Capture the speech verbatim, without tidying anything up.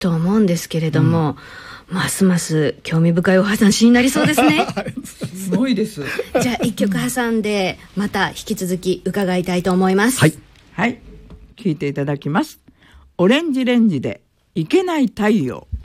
と思うんですけれども、うん、ますます興味深いお話になりそうですね。 すごいです。 じゃあ一曲挟んでまた引き続き伺いたいと思います。 はい、 はい、聞いていただきます。オレンジレンジでいけない太陽。